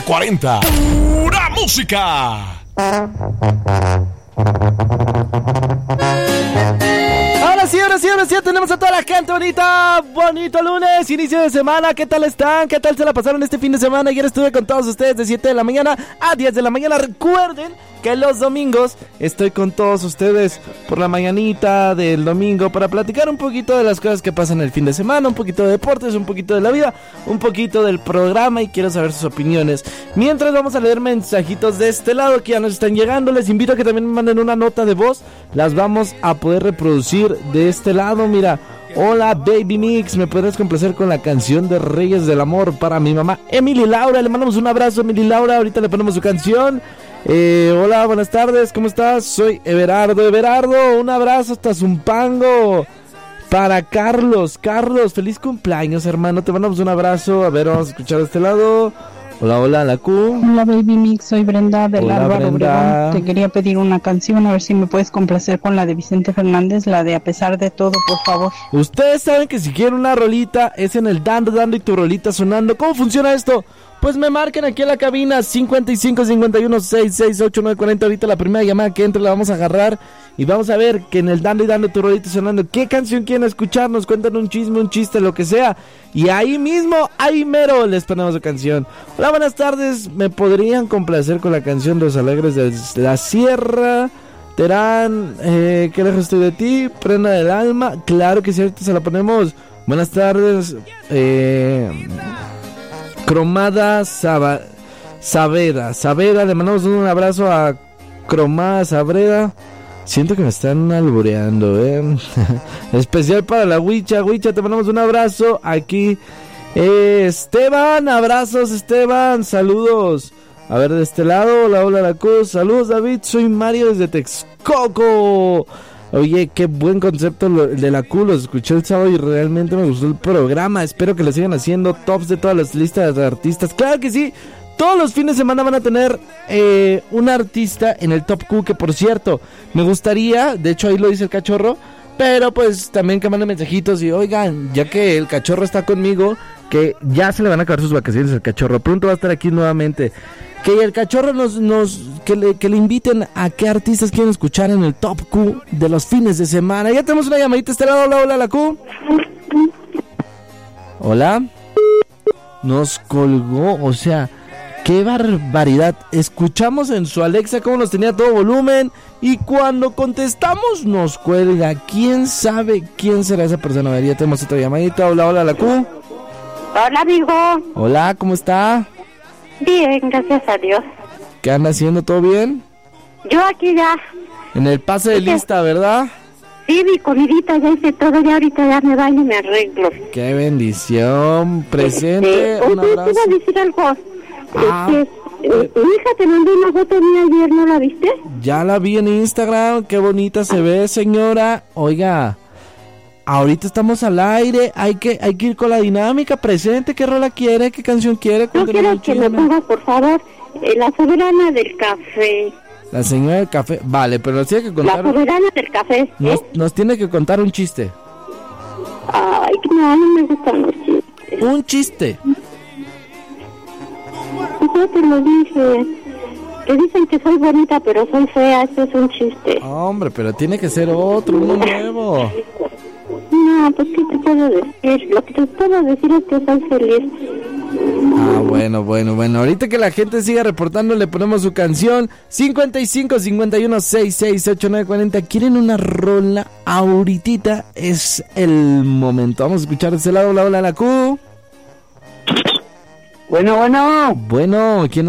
940. ¡Pura música! Ahora sí, tenemos a toda la gente bonita. Bonito lunes, inicio de semana. ¿Qué tal están? ¿Qué tal se la pasaron este fin de semana? Ayer estuve con todos ustedes de 7 de la mañana a 10 de la mañana. Recuerden que los domingos estoy con todos ustedes por la mañanita del domingo para platicar un poquito de las cosas que pasan el fin de semana, un poquito de deportes, un poquito de la vida, un poquito del programa, y quiero saber sus opiniones. Mientras vamos a leer mensajitos de este lado que ya nos están llegando. Les invito a que también me manden una nota de voz. Las vamos a poder reproducir de este lado. Mira, hola Baby Mix, ¿me podrías complacer con la canción de Reyes del Amor para mi mamá Emily Laura? Le mandamos un abrazo a Emily Laura, ahorita le ponemos su canción. Hola, buenas tardes, ¿cómo estás? Soy Everardo, un abrazo hasta Zumpango. Para Carlos, feliz cumpleaños, hermano, te mandamos un abrazo. A ver, vamos a escuchar de este lado. Hola, la Q. Hola Baby Mix, soy Brenda del Álvaro Obregón. Te quería pedir una canción, a ver si me puedes complacer con la de Vicente Fernández, la de A pesar de todo, por favor. Ustedes saben que si quieren una rolita, es en el dando y tu rolita sonando. ¿Cómo funciona esto? Pues me marquen aquí en la cabina 55 51 668 940. Ahorita la primera llamada que entre la vamos a agarrar y vamos a ver que en el dando tu rolita sonando, ¿qué canción quieren escucharnos? Cuentan un chisme, un chiste, lo que sea, y ahí mismo, ahí mero les ponemos su canción. Hola, buenas tardes, ¿me podrían complacer con la canción Los Alegres de la Sierra? Terán, qué lejos estoy de ti, prenda del alma. Claro que sí, ahorita se la ponemos. Buenas tardes, Cromada Saavedra, le mandamos un abrazo a Cromada Saavedra. Siento que me están albureando, Especial para la Huicha, te mandamos un abrazo aquí. Esteban, abrazos Esteban, saludos. A ver, de este lado, hola la Cruz, saludos David, soy Mario desde Texcoco. Oye, qué buen concepto el de la Q, los escuché el sábado y realmente me gustó el programa. Espero que lo sigan haciendo, tops de todas las listas de artistas. Claro que sí, todos los fines de semana van a tener un artista en el Top Q, que por cierto, me gustaría, de hecho ahí lo dice el cachorro, pero pues también que manden mensajitos y oigan, ya que el cachorro está conmigo, que ya se le van a acabar sus vacaciones al cachorro, pronto va a estar aquí nuevamente. Que el cachorro que le inviten a qué artistas quieren escuchar en el Top Q de los fines de semana. Ya tenemos una llamadita este lado. Hola, la Q. Hola. Nos colgó, o sea, qué barbaridad. Escuchamos en su Alexa cómo nos tenía a todo volumen y cuando contestamos nos cuelga. ¿Quién sabe quién será esa persona? A ver, ya tenemos otra llamadita. Hola, la Q. Hola, amigo. Hola, ¿cómo está? Bien, gracias a Dios. ¿Qué anda haciendo? ¿Todo bien? Yo aquí ya. En el pase de lista, ¿verdad? Sí, mi comidita, ya hice todo, ya ahorita ya me baño y me arreglo. ¡Qué bendición! Presente, un abrazo. Te iba a decir algo. Mi hija te mandó una foto mía ayer, ¿no la viste? Ya la vi en Instagram, qué bonita se ve, señora. Oiga, ahorita estamos al aire, hay que ir con la dinámica. Presente, ¿qué rola quiere? ¿Qué canción quiere? No quiero que me ponga, por favor, La Soberana del Café. La señora del café, vale, pero nos tiene que contar... La Soberana del Café. Nos tiene que contar un chiste. Ay, no me gustan los chistes. Un chiste. Yo te lo dije. Que dicen que soy bonita, pero soy fea, eso es un chiste. Hombre, pero tiene que ser otro, uno nuevo. No, pues ¿qué te puedo decir? Lo que te puedo decir es que soy feliz. Bueno. Ahorita que la gente siga reportando, le ponemos su canción. 55 51 668 940. ¿Quieren una rola? Ahorita es el momento. Vamos a escuchar de ese lado. Hola, la Q. Bueno. Bueno, ¿quién